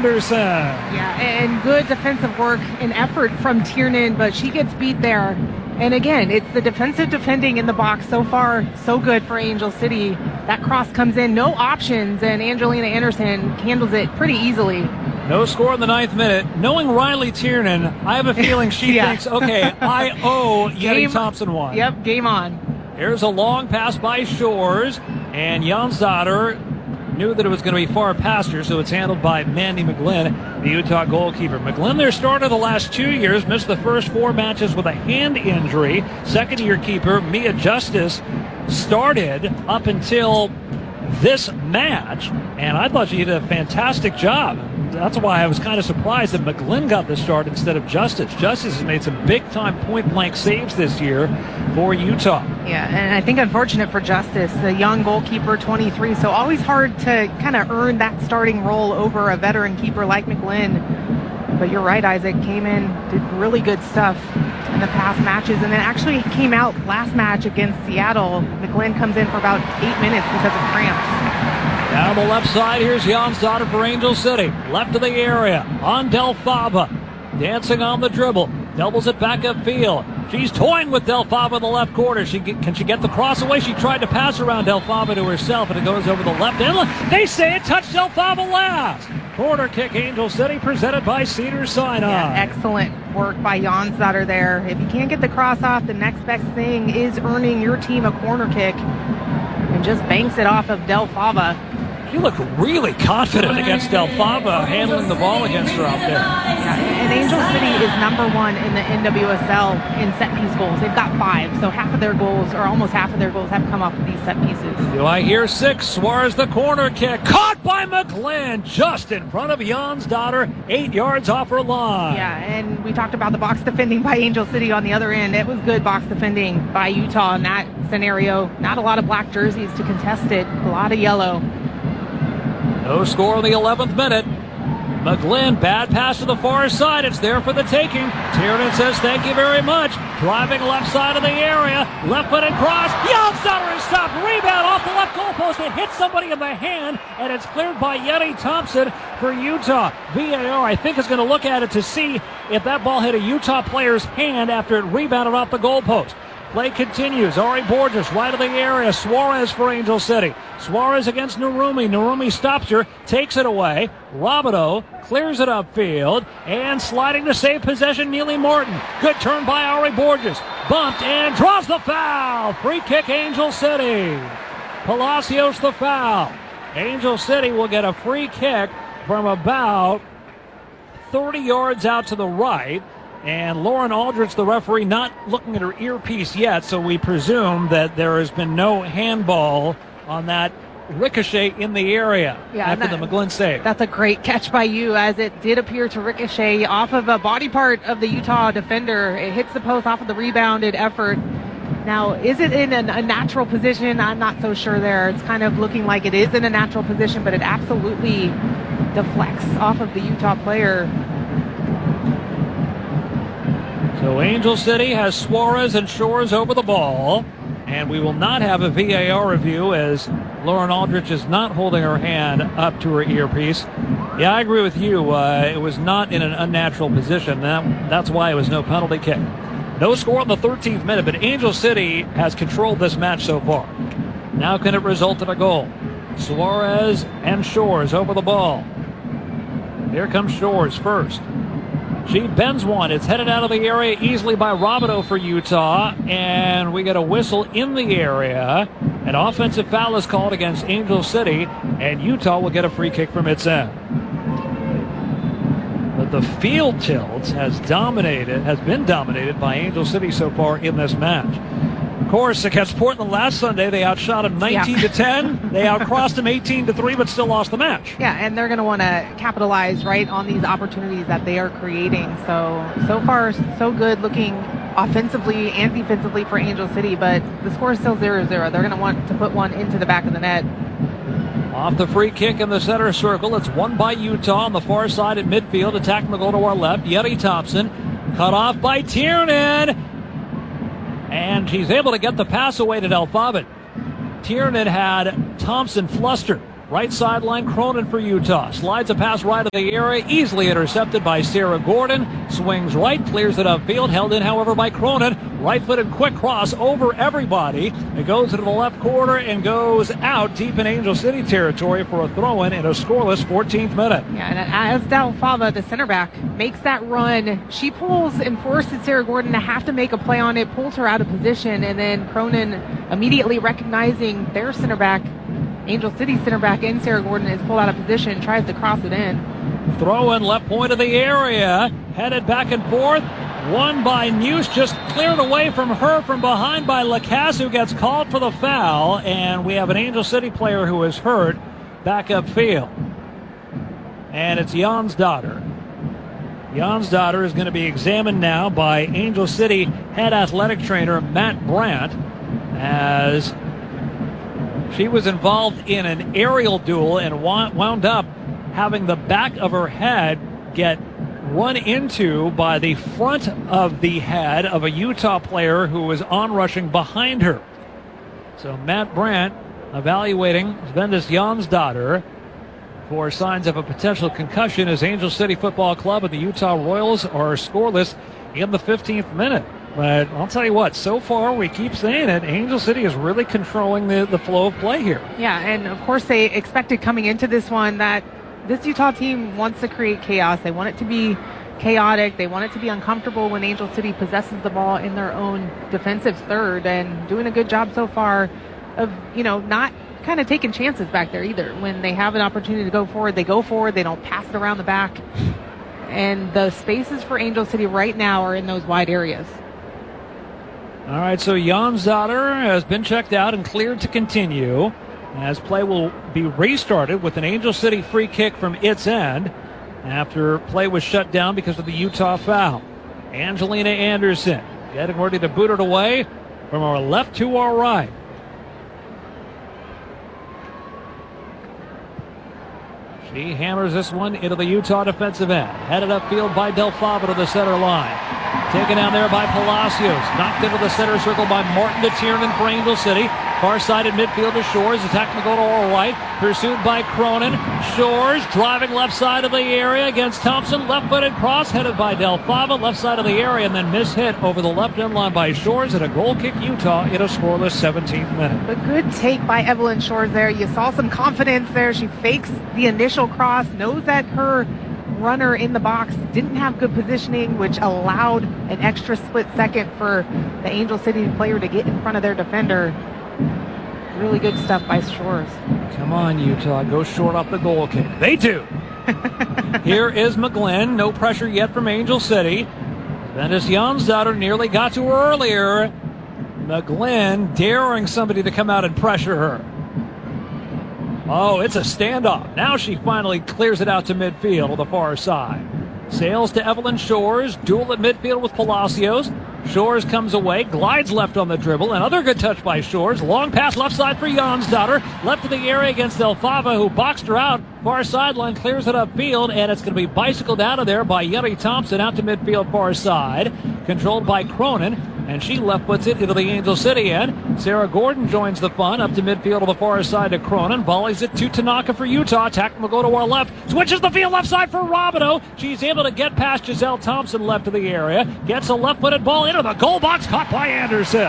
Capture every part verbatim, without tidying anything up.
Anderson. Yeah, and good defensive work and effort from Tiernan, but she gets beat there. And again, it's the defensive defending in the box. So far, so good for Angel City. That cross comes in, no options, and Angelina Anderson handles it pretty easily. No score in the ninth minute. Knowing Riley Tiernan, I have a feeling she yeah. thinks, okay, I owe Yeti Thompson one. Yep, game on. Here's a long pass by Shores, and Jonsdottir knew that it was going to be far past her, so it's handled by Mandy McGlynn, the Utah goalkeeper. McGlynn, their starter the last two years, missed the first four matches with a hand injury. Second-year keeper Mia Justice started up until this match, and I thought she did a fantastic job. That's why I was kind of surprised that McGlynn got the start instead of Justice. Justice has made some big-time point-blank saves this year for Utah. Yeah, and I think unfortunate for Justice, the young goalkeeper, twenty-three, so always hard to kind of earn that starting role over a veteran keeper like McGlynn. But you're right, Isaac, came in, did really good stuff in the past matches, and then actually came out last match against Seattle. McGlynn comes in for about eight minutes because of cramps. Down the left side, here's Jonsdottir for Angel City. Left of the area, on Del Fava. Dancing on the dribble. Doubles it back upfield. She's toying with Del Fava in the left corner. She get, Can she get the cross away? She tried to pass around Del Fava to herself, and it goes over the left end. They say it touched Del Fava last. Corner kick, Angel City, presented by Cedar Sinai. Yeah, excellent work by Jonsdottir there. If you can't get the cross off, the next best thing is earning your team a corner kick. And just banks it off of Del Fava. He looked really confident against Del Fava, handling the ball against her out there. Yeah, and Angel City is number one in the N W S L in set-piece goals. They've got five, so half of their goals, or almost half of their goals, have come off of these set pieces. Do I hear six? Suarez the corner kick. Caught by McGlynn, just in front of Jonsdottir, eight yards off her line. Yeah, and we talked about the box defending by Angel City on the other end. It was good box defending by Utah in that scenario. Not a lot of black jerseys to contest it, a lot of yellow. No score in the eleventh minute. McGlynn, bad pass to the far side. It's there for the taking. Tiernan says thank you very much. Driving left side of the area. Left-footed cross. Jonsdottir is stopped. Rebound off the left goalpost. It hits somebody in the hand, and it's cleared by Yeti Thompson for Utah. V A R, I think, is going to look at it to see if that ball hit a Utah player's hand after it rebounded off the goalpost. Play continues. Ari Borges right of the area. Suarez for Angel City. Suarez against Narumi. Narumi stops her, takes it away. Robideau clears it upfield, and sliding to save possession, Neely Martin. Good turn by Ari Borges. Bumped and draws the foul. Free kick, Angel City. Palacios the foul. Angel City will get a free kick from about thirty yards out to the right. And Lauren Aldrich, the referee, not looking at her earpiece yet, so we presume that there has been no handball on that ricochet in the area yeah, after that, the McGlynn save. That's a great catch by you, as it did appear to ricochet off of a body part of the Utah defender. It hits the post off of the rebounded effort. Now, is it in a, a natural position? I'm not so sure there. It's kind of looking like it is in a natural position, but it absolutely deflects off of the Utah player. So Angel City has Suarez and Shores over the ball, and we will not have a V A R review as Lauren Aldrich is not holding her hand up to her earpiece. Yeah, I agree with you. Uh, it was not in an unnatural position. That, that's why it was no penalty kick. No score in the thirteenth minute, but Angel City has controlled this match so far. Now can it result in a goal? Suarez and Shores over the ball. Here comes Shores first. She bends one. It's headed out of the area easily by Robideau for Utah. And we get a whistle in the area. An offensive foul is called against Angel City. And Utah will get a free kick from its end. But the field tilt has dominated, has been dominated by Angel City so far in this match. Of course, against Portland last Sunday, they outshot them nineteen to ten. They outcrossed them eighteen to three, but still lost the match. Yeah, and they're going to want to capitalize right on these opportunities that they are creating. So, so far, so good looking offensively and defensively for Angel City, but the score is still zero zero. They're going to want to put one into the back of the net. Off the free kick in the center circle. It's won by Utah on the far side at midfield. Attacking the goal to our left. Yeti Thompson. Cut off by Tiernan. And she's able to get the pass away to Del Fava. Tiernan had Thompson flustered. Right sideline, Cronin for Utah. Slides a pass right of the area, easily intercepted by Sarah Gordon. Swings right, clears it upfield, held in, however, by Cronin. Right-footed quick cross over everybody. It goes into the left corner and goes out deep in Angel City territory for a throw-in in a scoreless fourteenth minute. Yeah, and as Delfava, the center back, makes that run, she pulls and forces Sarah Gordon to have to make a play on it, pulls her out of position, and then Cronin, immediately recognizing their center back, Angel City center back in Sarah Gordon, is pulled out of position, tries to cross it in. Throw in left point of the area, headed back and forth. Won by Muse, just cleared away from her from behind by Lacasse, who gets called for the foul. And we have an Angel City player who is hurt back upfield. And it's Jonsdottir. Jonsdottir is going to be examined now by Angel City head athletic trainer Matt Brandt, as she was involved in an aerial duel and wound up having the back of her head get run into by the front of the head of a Utah player who was onrushing behind her. So Matt Brandt evaluating Svendis Jonsdottir for signs of a potential concussion, as Angel City Football Club and the Utah Royals are scoreless in the fifteenth minute. But I'll tell you what, so far we keep saying it, Angel City is really controlling the, the flow of play here. Yeah, and of course they expected coming into this one that this Utah team wants to create chaos. They want it to be chaotic. They want it to be uncomfortable when Angel City possesses the ball in their own defensive third, and doing a good job so far of, you know, not kind of taking chances back there either. When they have an opportunity to go forward, they go forward. They don't pass it around the back. And the spaces for Angel City right now are in those wide areas. All right, so Jonsdottir has been checked out and cleared to continue, as play will be restarted with an Angel City free kick from its end after play was shut down because of the Utah foul. Angelina Anderson getting ready to boot it away from our left to our right. She hammers this one into the Utah defensive end. Headed upfield by Delfava to the center line. Taken down there by Palacios. Knocked into the center circle by Martin de Tiernan for Angel City. Far side at midfield to Shores. Attack to go to our right. Pursued by Cronin. Shores driving left side of the area against Thompson. Left-footed cross headed by Delfava. Left side of the area and then mishit over the left end line by Shores. And a goal kick Utah in a scoreless seventeenth minute. A good take by Evelyn Shores there. You saw some confidence there. She fakes the initial cross. Knows that her runner in the box didn't have good positioning, which allowed an extra split second for the Angel City player to get in front of their defender. Really good stuff by Shores. Come on, Utah. Go short off the goal kick. They do. Here is McGlynn. No pressure yet from Angel City. Svendis Jonsdottir nearly got to her earlier. McGlynn daring somebody to come out and pressure her. Oh, it's a standoff. Now she finally clears it out to midfield on the far side. Sails to Evelyn Shores. Duel at midfield with Palacios. Shores comes away, glides left on the dribble. Another good touch by Shores. Long pass left side for Jonsdottir. Left of the area against Delfava, who boxed her out. Far sideline, clears it upfield, and it's going to be bicycled out of there by Yeri Thompson out to midfield far side. Controlled by Cronin, and she left puts it into the Angel City end. Sarah Gordon joins the fun up to midfield on the far side to Cronin. Volleys it to Tanaka for Utah. Tackman will go to our left. Switches the field left side for Robino. She's able to get past Giselle Thompson left of the area. Gets a left-footed ball into the goal box. Caught by Anderson.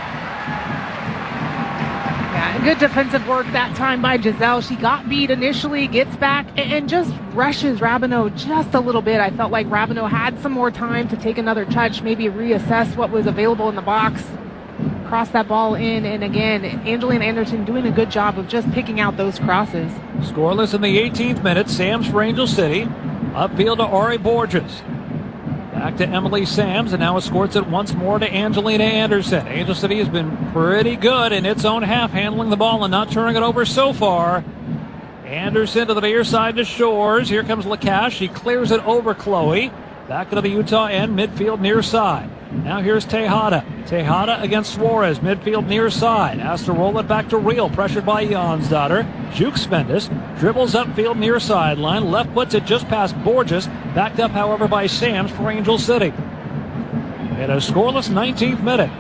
Yeah, good defensive work that time by Giselle. She got beat initially, gets back, and just rushes Rabino just a little bit. I felt like Rabino had some more time to take another touch, maybe reassess what was available in the box, cross that ball in, and again, Angelina Anderson doing a good job of just picking out those crosses. Scoreless in the eighteenth minute. Sams for Angel City. Upfield to Ari Borges. Back to Emily Sams, and now escorts it once more to Angelina Anderson. Angel City has been pretty good in its own half, handling the ball and not turning it over so far. Anderson to the near side to Shores. Here comes Lacasse. She clears it over Chloe. Back to the Utah end, midfield near side. Now here's Tejada. Tejada against Suarez, midfield near side. Has to roll it back to Real, pressured by Jonsdottir. Jukes Svendis, dribbles upfield near sideline. Left puts it just past Borges. Backed up, however, by Sams for Angel City. In a scoreless nineteenth minute.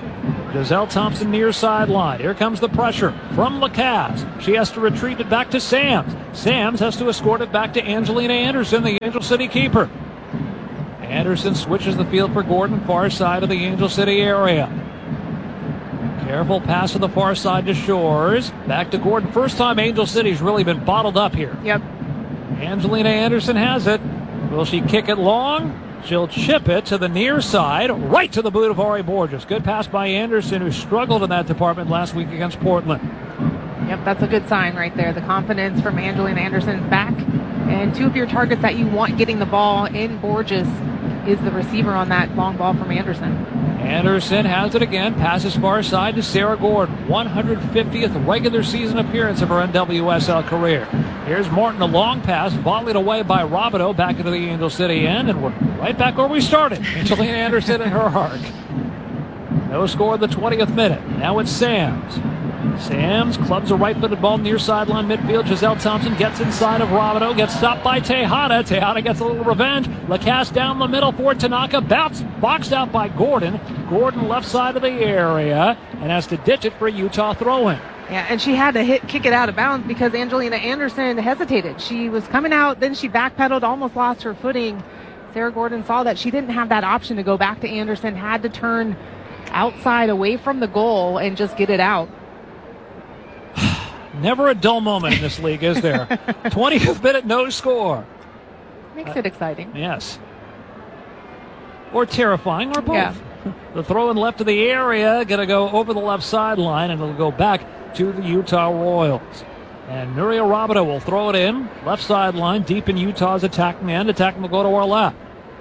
Giselle Thompson near sideline. Here comes the pressure from Lacasse. She has to retreat it back to Sams. Sams has to escort it back to Angelina Anderson, the Angel City keeper. Anderson switches the field for Gordon, far side of the Angel City area. Careful pass to the far side to Shores. Back to Gordon. First time Angel City's really been bottled up here. Yep. Angelina Anderson has it. Will she kick it long? She'll chip it to the near side, right to the boot of Ari Borges. Good pass by Anderson, who struggled in that department last week against Portland. Yep, that's a good sign right there. The confidence from Angelina Anderson back. And two of your targets that you want getting the ball in Borges is the receiver on that long ball from Anderson. Anderson has it again, passes far side to Sarah Gordon. one hundred fiftieth regular season appearance of her N W S L career. Here's Morton, a long pass, volleyed away by Robideau back into the Angel City end, and we're right back where we started. Angelina Anderson and her arc. No score in the twentieth minute. Now it's Sams. Sams clubs a right-footed ball near sideline midfield. Giselle Thompson gets inside of Robideau, gets stopped by Tejada. Tejada gets a little revenge. Lacasse down the middle for Tanaka. Bounce, boxed out by Gordon. Gordon left side of the area and has to ditch it for a Utah throw-in. Yeah, and she had to hit kick it out of bounds because Angelina Anderson hesitated. She was coming out, then she backpedaled, almost lost her footing. Sarah Gordon saw that she didn't have that option to go back to Anderson, had to turn outside away from the goal and just get it out. Never a dull moment in this league, is there? twentieth minute, no score. Makes it exciting. Uh, yes. Or terrifying, or both. Yeah. The throw in left of the area, going to go over the left sideline, and it'll go back to the Utah Royals. And Nuria Robideau will throw it in, left sideline, deep in Utah's attacking end. Attacking will go to our left.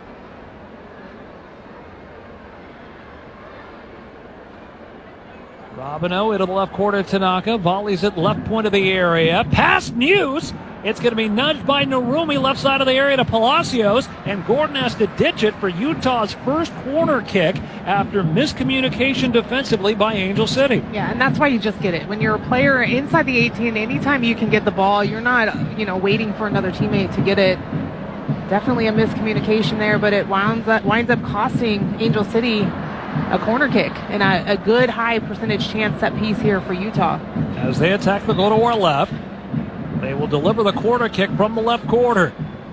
Robideau into the left corner, Tanaka. Volleys it left point of the area. Past News. It's going to be nudged by Narumi, left side of the area to Palacios. And Gordon has to ditch it for Utah's first corner kick after miscommunication defensively by Angel City. Yeah, and that's why you just get it. When you're a player inside the eighteen, anytime you can get the ball, you're not, you know, waiting for another teammate to get it. Definitely a miscommunication there, but it winds up, winds up costing Angel City a corner kick and a, a good high percentage chance set piece here for Utah. As they attack the goal to our left, they will deliver the corner kick from the left corner.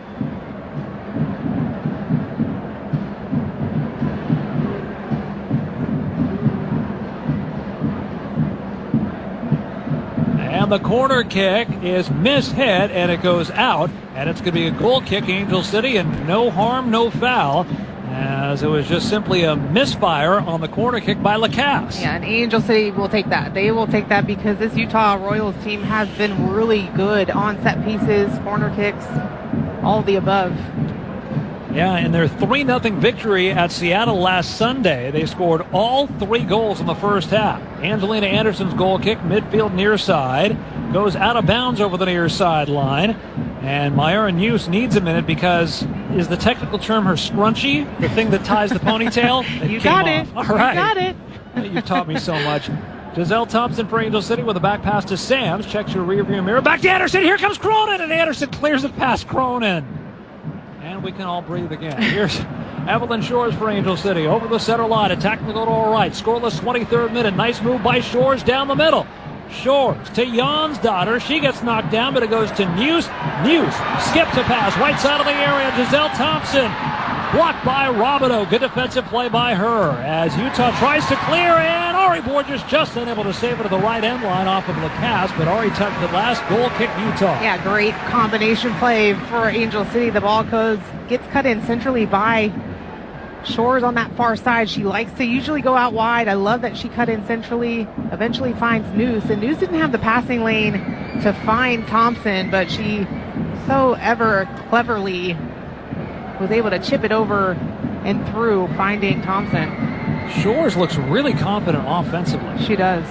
And the corner kick is mishit, and it goes out, and it's going to be a goal kick, Angel City, and no harm, no foul, as it was just simply a misfire on the corner kick by Lacasse. Yeah, and Angel City will take that. They will take that because this Utah Royals team has been really good on set pieces, corner kicks, all of the above. Yeah, in their three nothing victory at Seattle last Sunday, they scored all three goals in the first half. Angelina Anderson's goal kick, midfield near side, goes out of bounds over the near sideline. And Myra News needs a minute because is the technical term her scrunchie, the thing that ties the ponytail? It You got off. it. All right. You got it. You've taught me so much. Giselle Thompson for Angel City with a back pass to Sams. Checks her rearview mirror. Back to Anderson. Here comes Cronin. And Anderson clears it past Cronin. And we can all breathe again. Here's Evelyn Shores for Angel City. Over the center line. Attacking the goal to our right. Scoreless twenty-third minute. Nice move by Shores down the middle. Shores to Jan's daughter. She gets knocked down, but it goes to News. News skips a pass. Right side of the area. Giselle Thompson. Blocked by Robideau. Good defensive play by her as Utah tries to clear, and Ari Borges just unable to save it to the right end line off of Lacasse, but Ari touched the last goal kick Utah. Yeah, great combination play for Angel City. The ball goes, gets cut in centrally by Shores on that far side. She likes to usually go out wide. I love that she cut in centrally, eventually finds News. And News didn't have the passing lane to find Thompson, but she so ever cleverly was able to chip it over and through, finding Thompson. Shores looks really confident offensively. She does.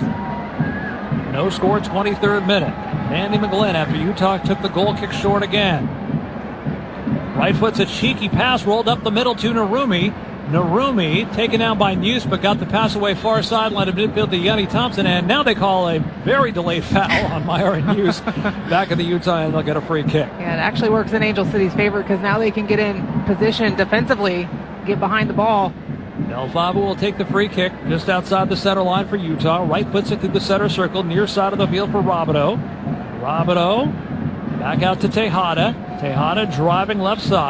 No score, twenty-third minute. Mandy McGlynn after Utah took the goal kick short again. Right foot's a cheeky pass rolled up the middle to Narumi. Narumi taken down by News, but got the pass away far sideline of midfield to Yanni Thompson, and now they call a very delayed foul on Myra News back at the Utah, and they'll get a free kick. Yeah, it actually works in Angel City's favor because now they can get in position defensively, get behind the ball. Del Favo will take the free kick just outside the center line for Utah. Right puts it through the center circle, near side of the field for Robideau. Robideau back out to Tejada. Tejada driving left side.